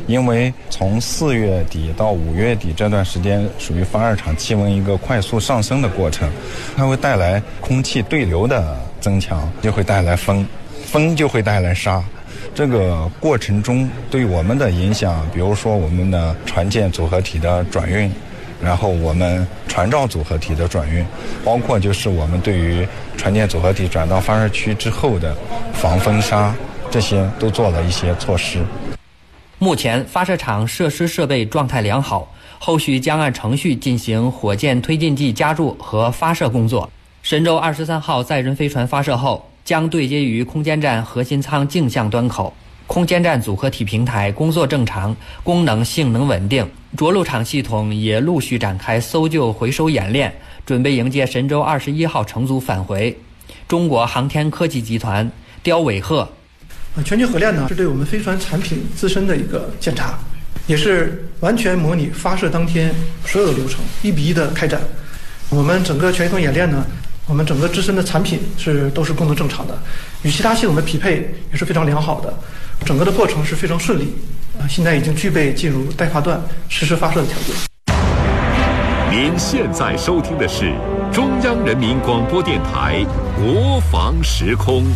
因为从4月底到5月底这段时间属于发热场气温一个快速上升的过程，它会带来空气对流的增强，就会带来风就会带来沙。这个过程中对我们的影响，比如说我们的船舰组合体的转运，然后我们船罩组合体的转运，包括就是我们对于船舰组合体转到发射区之后的防风沙，这些都做了一些措施。 目前发射场设施设备状态良好，后续将按程序进行火箭推进剂加注和发射工作。神舟23号载人飞船发射后，将对接于空间站核心舱径向端口，空间站组合体平台工作正常，功能性能稳定。着陆场系统也陆续展开搜救回收演练，准备迎接神舟21号乘组返回。中国航天科技集团刁伟鹤。 全局核练呢，是对我们飞船产品自身的一个检查，也是完全模拟发射当天所有的流程，1比1的开展。我们整个全系统演练呢，我们整个自身的产品都是功能正常的，与其他系统的匹配也是非常良好的，整个的过程是非常顺利。现在已经具备进入待发段实施发射的条件。 您现在收听的是中央人民广播电台国防时空。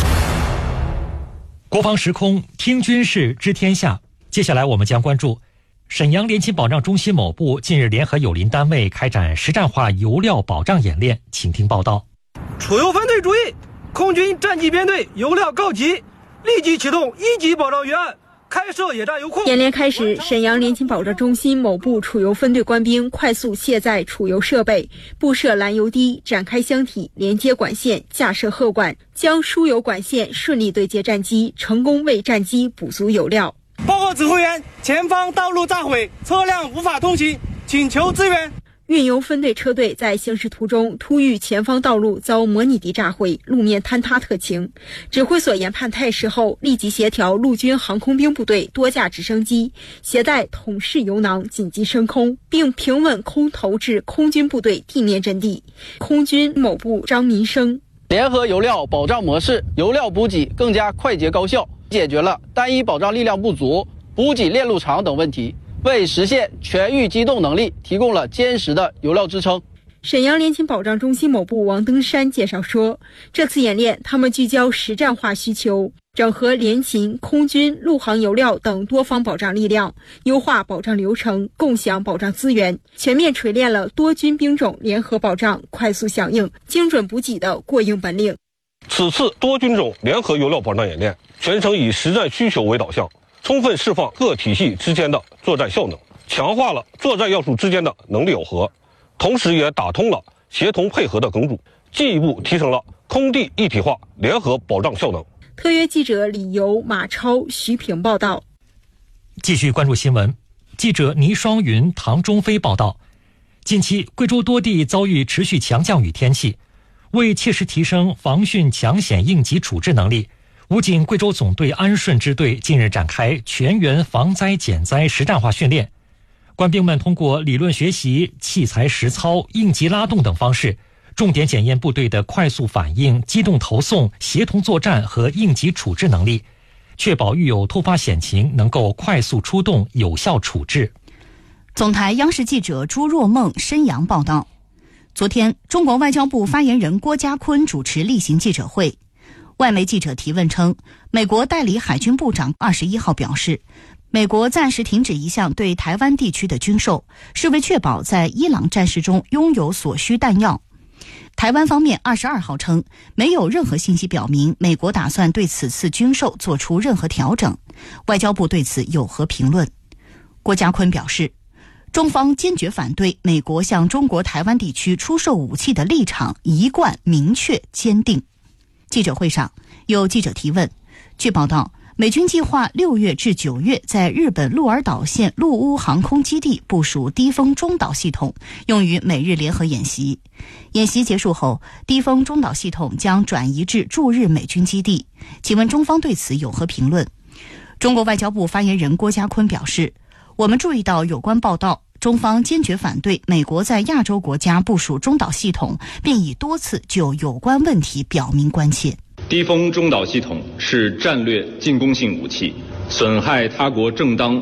国防时空，听军事知天下。接下来我们将关注沈阳联勤保障中心某部近日联合友邻单位开展实战化油料保障演练，请听报道。 储油分队注意，空军战机编队油料告急，立即启动1级保障预案，开设野战油库。 演练开始，沈阳联勤保障中心某部储油分队官兵快速卸载储油设备，布设拦油堤，展开箱体，连接管线，架设荷管，将输油管线顺利对接战机，成功为战机补足油料。 报告指挥员，前方道路炸毁，车辆无法通行，请求支援。 运油分队车队在行驶途中突遇前方道路遭模拟地炸毁，路面坍塌特情。指挥所研判态势后，立即协调陆军航空兵部队多架直升机携带桶式油囊紧急升空，并平稳空投至空军部队地面阵地。空军某部张民生： 联合油料保障模式，油料补给更加快捷高效，解决了单一保障力量不足、补给链路长等问题，为实现全域机动能力提供了坚实的油料支撑。 沈阳联勤保障中心某部王登山介绍说，这次演练他们聚焦实战化需求，整合联勤、空军、陆航油料等多方保障力量，优化保障流程，共享保障资源，全面锤炼了多军兵种联合保障、快速响应、精准补给的过硬本领。 此次多军种联合油料保障演练，全程以实战需求为导向，充分释放各体系之间的作战效能，强化了作战要素之间的能力耦合，同时也打通了协同配合的梗阻，进一步提升了空地一体化联合保障效能。 特约记者李游、马超、徐平报道。 继续关注新闻，记者倪双云、唐中飞报道。近期贵州多地遭遇持续强降雨天气，为切实提升防汛抢险应急处置能力，武警贵州总队安顺支队近日展开全员防灾减灾实战化训练。官兵们通过理论学习、器材实操、应急拉动等方式，重点检验部队的快速反应、机动投送、协同作战和应急处置能力，确保遇有突发险情能够快速出动、有效处置。 总台央视记者朱若梦申阳报道。昨天，中国外交部发言人郭家坤主持例行记者会。外媒记者提问称，美国代理海军部长21号表示，美国暂时停止一项对台湾地区的军售，是为确保在伊朗战事中拥有所需弹药。台湾方面22号称，没有任何信息表明美国打算对此次军售做出任何调整。外交部对此有何评论？郭家坤表示，中方坚决反对美国向中国台湾地区出售武器的立场一贯明确坚定。记者会上，有记者提问，据报道，美军计划6月至9月在日本鹿儿岛县陆屋航空基地部署低风中导系统，用于美日联合演习。演习结束后，低风中导系统将转移至驻日美军基地。请问中方对此有何评论？中国外交部发言人郭家坤表示，我们注意到有关报道，中方坚决反对美国在亚洲国家部署中导系统，并已多次就有关问题表明关切。 低风中导系统是战略进攻性武器，损害他国正当